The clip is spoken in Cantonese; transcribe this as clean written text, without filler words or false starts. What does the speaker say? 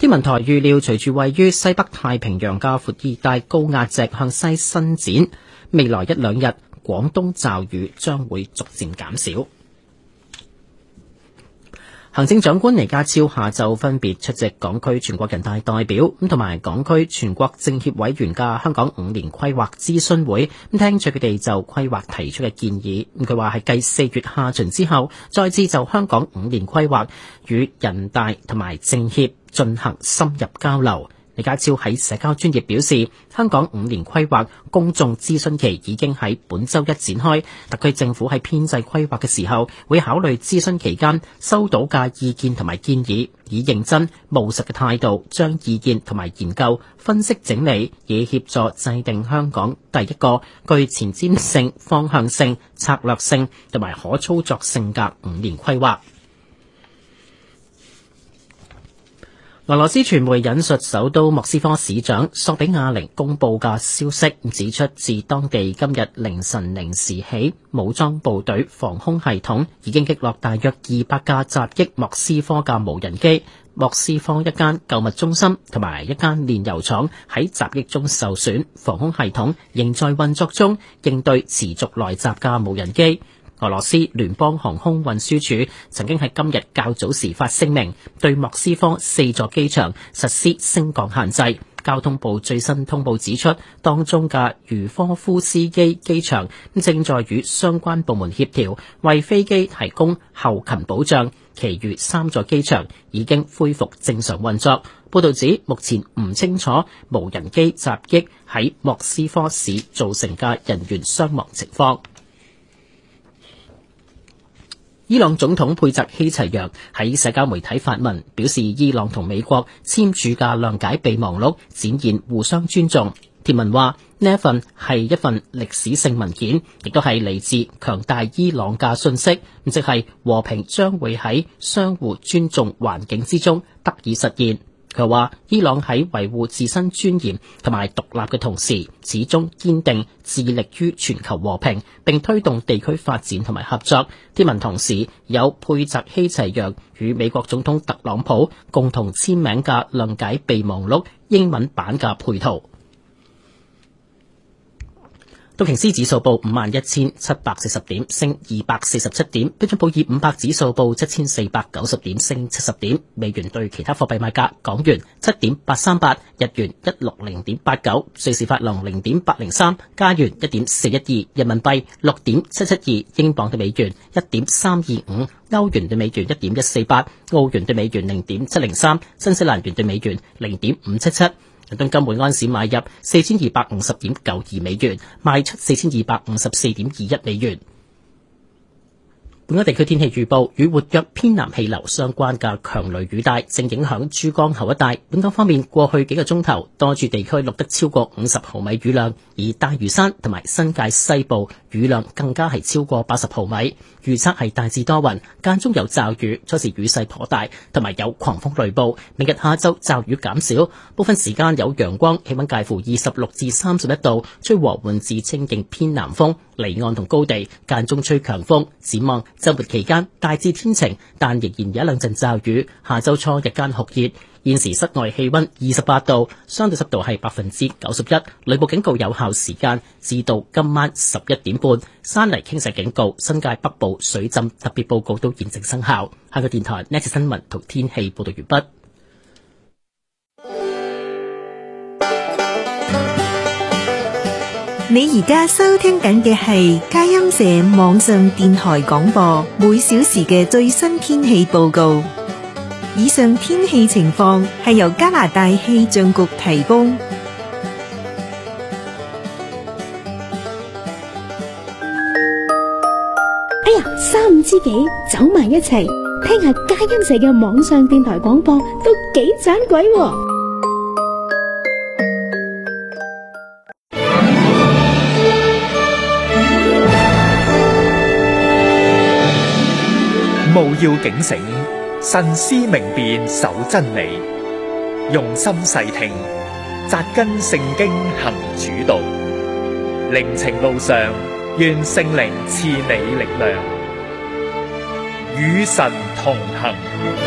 天文台預料，隨住位於西北太平洋嘅闊熱帶高壓脊向西伸展，未來一兩日廣東驟雨將會逐漸減少。行政長官李家超下晝分別出席港區全國人大代表同埋港區全國政協委員嘅香港5年規劃諮詢會，聽取佢哋就規劃提出嘅建議。佢話係繼4月下旬之後，再次就香港5年規劃與人大同埋政協進行深入交流。李家超喺社交專頁表示，香港5年規劃公眾諮詢期已經喺本周一展開，特區政府喺編制規劃嘅時候，會考慮諮詢期間收到嘅意見同埋建議，以認真務實嘅態度將意見同埋研究分析整理，以協助制定香港第一個具前瞻性、方向性、策略性同埋可操作性嘅5年規劃。俄羅斯傳媒引述首都莫斯科市長索比亞寧公布嘅消息，指出自當地今日凌晨0時起，武裝部隊防空系統已經擊落大約200架襲擊莫斯科嘅無人機。莫斯科一間購物中心同埋一間煉油廠喺襲擊中受損，防空系統仍在運作中，應對持續來襲嘅無人機。俄羅斯聯邦航空運輸署曾經喺今日較早時發聲明，對莫斯科4座機場實施升降限制。交通部最新通報指出，當中嘅茹科夫斯基機場正在與相關部門協調，為飛機提供後勤保障。其餘3座機場已經恢復正常運作。報道指，目前唔清楚無人機襲擊喺莫斯科市造成嘅人員傷亡情況。伊朗總統佩澤希齊揚喺社交媒體發文，表示伊朗同美國簽署嘅諒解備忘錄展現互相尊重。貼文話，呢一份係一份歷史性文件，亦都係嚟自強大伊朗嘅信息，即係和平將會喺相互尊重環境之中得以實現。佢話，伊朗喺維護自身尊嚴同埋獨立嘅同時，始終堅定致力於全球和平，並推動地區發展同埋合作。貼文同時有佩澤希齊揚與美國總統特朗普共同簽名嘅諒解備忘錄英文版嘅配圖。道瓊斯指數報51,740點，升247點；標準普爾500指數報7,490點，升70點。美元對其他貨幣賣價：港元7.838，日元160.89，瑞士法郎0.803，加元1.412，人民幣6.772，英鎊對美元1.325，歐元對美元1.148，澳元對美元0.703，新西蘭元對美元0.577。倫敦金每安士買入4250.92美元，賣出4254.21美元。本港地區天氣預報，與活躍偏南氣流相關嘅強雷雨帶正影響珠江口一帶。本港方面，過去幾個鐘頭多處地區錄得超過50毫米雨量，而大嶼山同埋新界西部雨量更加係超過80毫米。預測係大致多雲，間中有驟雨，初時雨勢頗大，同埋有狂風雷暴。明日下晝驟雨減少，部分時間有陽光，氣溫介乎26至31度，吹和緩至清勁偏南風，離岸同高地間中吹強風。展望周末期間大致天晴，但仍然有一兩陣驟雨。下周初日間酷熱，現時室外氣溫28度，相對濕度係91%，雷暴警告有效時間至到今晚11點半。山泥傾瀉警告、新界北部水浸特別報告都現正生效。香港電台呢次新聞同天氣報道完畢。 你而家收聽緊嘅係佳音社網上電台廣播，每小時嘅最新天氣報告。以上天氣情況係由加拿大氣象局提供。 哎呀，3、5知己走埋一齊，聽下佳音社嘅網上電台廣播都幾盞鬼喎。 務要警醒，慎思明辨，守真理，用心細聽，扎根聖經行主道。靈程路上，願聖靈賜你力量，與神同行。